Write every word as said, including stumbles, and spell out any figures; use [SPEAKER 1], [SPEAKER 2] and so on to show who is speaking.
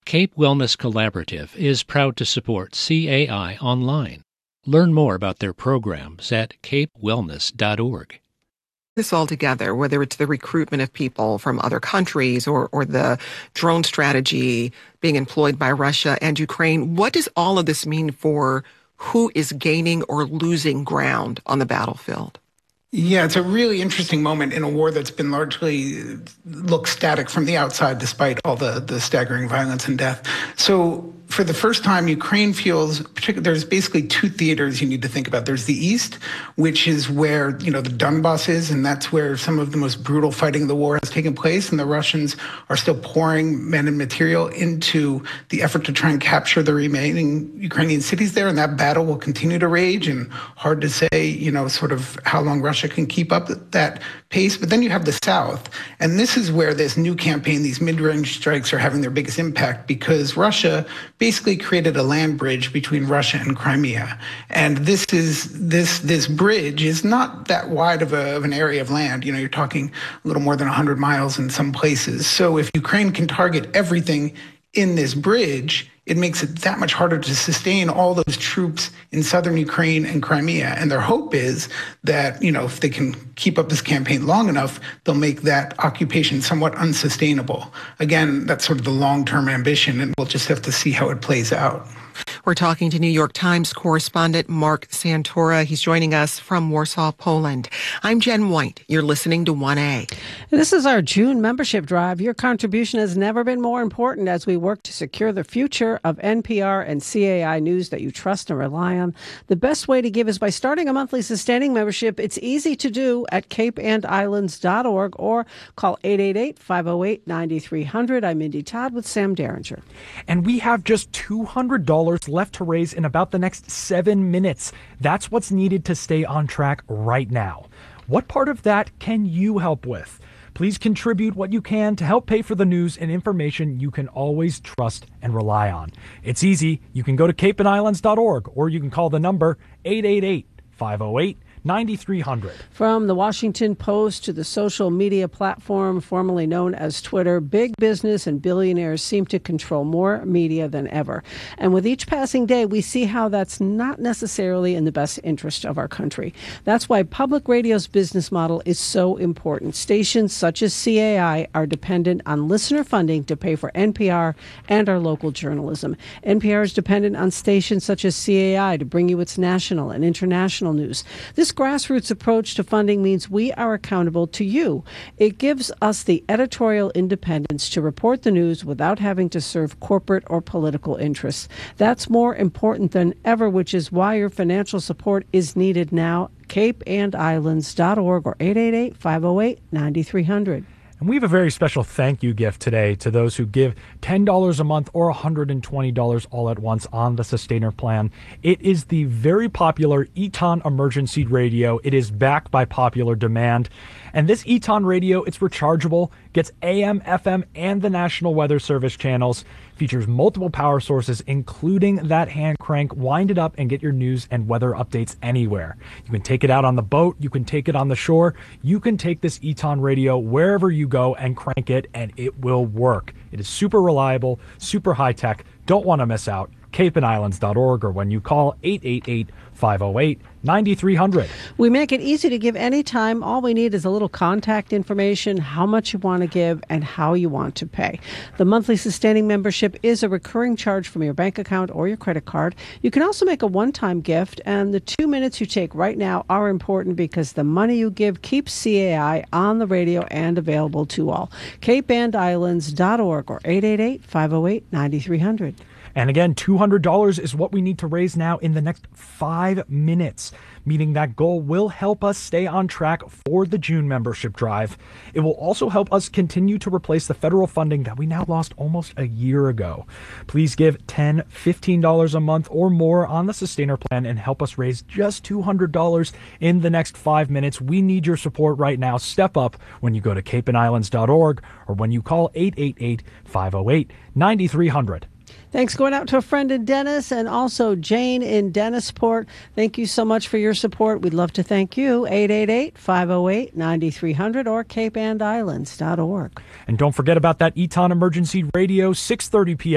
[SPEAKER 1] Cape Wellness Collaborative is proud to support C A I online. Learn more about their programs at cape wellness dot org.
[SPEAKER 2] This all together, whether it's the recruitment of people from other countries or, or the drone strategy being employed by Russia and Ukraine, what does all of this mean for who is gaining or losing ground on the battlefield?
[SPEAKER 3] Yeah, it's a really interesting moment in a war that's been largely looks static from the outside, despite all the, the staggering violence and death. So for the first time, Ukraine feels, particularly, there's basically two theaters you need to think about. There's the east, which is where, you know, the Donbass is, and that's where some of the most brutal fighting of the war has taken place, and the Russians are still pouring men and material into the effort to try and capture the remaining Ukrainian cities there, and that battle will continue to rage, and hard to say, you know, sort of how long Russia can keep up that pace. But then you have the south, and this is where this new campaign, these mid-range strikes, are having their biggest impact, because Russia basically created a land bridge between Russia and Crimea. And this is this this bridge is not that wide of, a, of an area of land. You know, you're talking a little more than one hundred miles in some places. So if Ukraine can target everything in this bridge, it makes it that much harder to sustain all those troops in southern Ukraine and Crimea. And their hope is that, you know, if they can keep up this campaign long enough, they'll make that occupation somewhat unsustainable. Again, that's sort of the long-term ambition, and we'll just have to see how it plays out.
[SPEAKER 2] We're talking to New York Times correspondent Mark Santora. He's joining us from Warsaw, Poland. I'm Jen White. You're listening to one A.
[SPEAKER 4] This is our June membership drive. Your contribution has never been more important as we work to secure the future of N P R and C A I news that you trust and rely on. The best way to give is by starting a monthly sustaining membership. It's easy to do at cape and islands dot org or call eight eight eight, five oh eight, nine three hundred. I'm Mindy Todd with Sam Derringer.
[SPEAKER 5] And we have just two hundred dollars left to raise in about the next seven minutes. That's what's needed to stay on track right now. What part of that can you help with? Please contribute what you can to help pay for the news and information you can always trust and rely on. It's easy. You can go to cape and islands dot org or you can call the number eight eight eight, five oh eight, nine three hundred.
[SPEAKER 4] From the Washington Post to the social media platform formerly known as Twitter, big business and billionaires seem to control more media than ever. And with each passing day, we see how that's not necessarily in the best interest of our country. That's why public radio's business model is so important. Stations such as C A I are dependent on listener funding to pay for N P R and our local journalism. N P R is dependent on stations such as C A I to bring you its national and international news. This grassroots approach to funding means we are accountable to you. It gives us the editorial independence to report the news without having to serve corporate or political interests. That's more important than ever, which is why your financial support is needed now. cape and islands dot org or eight eight eight, five oh eight, nine three hundred.
[SPEAKER 5] And we have a very special thank you gift today to those who give ten dollars a month or one hundred twenty dollars all at once on the Sustainer plan. It is the very popular Eton Emergency Radio. It is backed by popular demand. And this Eton radio, it's rechargeable, gets A M, F M, and the National Weather Service channels, features multiple power sources, including that hand crank. Wind it up and get your news and weather updates anywhere. You can take it out on the boat. You can take it on the shore. You can take this Eton radio wherever you go and crank it, and it will work. It is super reliable, super high tech. Don't want to miss out. cape and islands dot org or when you call eight eight eight, five oh eight, nine three hundred.
[SPEAKER 4] We make it easy to give anytime. All we need is a little contact information, how much you want to give, and how you want to pay. The monthly sustaining membership is a recurring charge from your bank account or your credit card. You can also make a one-time gift, and the two minutes you take right now are important because the money you give keeps C A I on the radio and available to all. cape and islands dot org or eight eight eight, five oh eight, nine three hundred.
[SPEAKER 5] And again, two hundred dollars is what we need to raise now in the next five minutes. Meeting that goal will help us stay on track for the June membership drive. It will also help us continue to replace the federal funding that we now lost almost a year ago. Please give ten dollars, fifteen dollars a month or more on the Sustainer plan and help us raise just two hundred dollars in the next five minutes. We need your support right now. Step up when you go to cape and islands dot org or when you call eight eight eight, five oh eight, nine three hundred.
[SPEAKER 4] Thanks going out to a friend in Dennis and also Jane in Dennisport. Thank you so much for your support. We'd love to thank you. eight eight eight, five oh eight, nine three hundred or cape and islands dot org.
[SPEAKER 5] And don't forget about that Eton Emergency Radio, six thirty p.m.